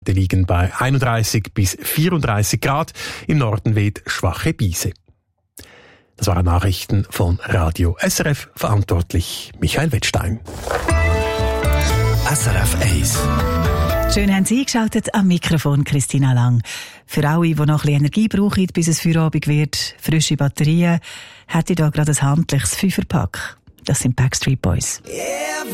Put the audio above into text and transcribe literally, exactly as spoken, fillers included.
Die liegen bei einunddreißig bis vierunddreißig Grad. Im Norden weht schwache Brise. Das waren Nachrichten von Radio S R F, verantwortlich Michael Wettstein. S R F eins. Schön haben Sie eingeschaltet, am Mikrofon Christina Lang. Für alle, die noch ein bisschen Energie brauchen, bis es Feierabend wird, frische Batterien, hätte ich da gerade ein handliches Fünferpack. Das sind Backstreet Boys. Yeah.